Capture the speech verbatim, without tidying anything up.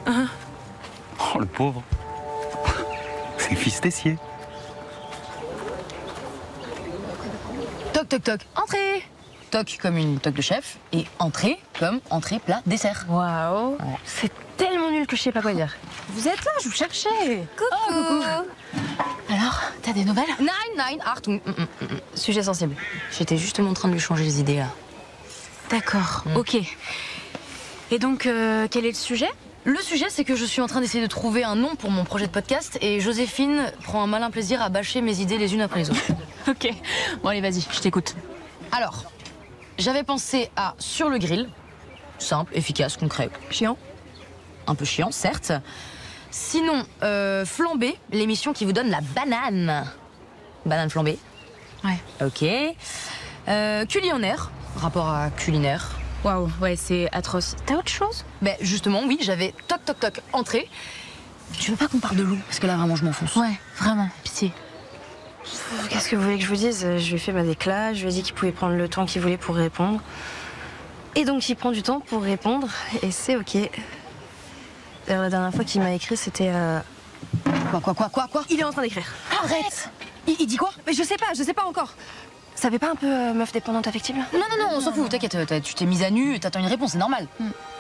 Uh-huh. Oh, le pauvre. C'est le fils d'Essier. Toc, toc, toc, entrée. Toc comme une toc de chef et entrée comme entrée, plat, dessert. Waouh, Ouais. c'est tellement nul que je sais pas quoi dire. Vous êtes là, je vous cherchais. Coucou. Oh, coucou. Alors, t'as des nouvelles? Nine, nine, Achtung. Mm, mm, mm. Sujet sensible. J'étais justement en train de lui changer les idées là. D'accord, Mm. ok. Et donc, euh, quel est le sujet? Le sujet, c'est que je suis en train d'essayer de trouver un nom pour mon projet de podcast et Joséphine prend un malin plaisir à bâcher mes idées les unes après les autres. Ok. Bon, allez, vas-y, je t'écoute. Alors, j'avais pensé à Sur le grill. Simple, efficace, concret. Chiant? Un peu chiant, certes. Sinon, euh, Flambé, l'émission qui vous donne la banane. Banane flambée. Ouais. Ok. Euh, Culinaire, rapport à culinaire. Waouh, ouais, c'est atroce. T'as autre chose? Ben justement, oui, j'avais toc toc toc, entrée. Tu veux pas qu'on parle de loup? Parce que là, vraiment, je m'enfonce. Ouais, vraiment, pitié. Qu'est-ce que vous voulez que je vous dise? Je lui ai fait ma déclat, je lui ai dit qu'il pouvait prendre le temps qu'il voulait pour répondre. Et donc il prend du temps pour répondre, et c'est ok. D'ailleurs, la dernière fois qu'il m'a écrit, c'était... Euh... Quoi, quoi, quoi, quoi, quoi? Il est en train d'écrire. Arrête! Il, il dit quoi? Mais je sais pas, je sais pas encore. Ça fait pas un peu euh, meuf dépendante affective là? Non, non, non, on s'en fout, t'inquiète, t'as- tu t'es mise à nu, t'attends une réponse, c'est normal. Mm.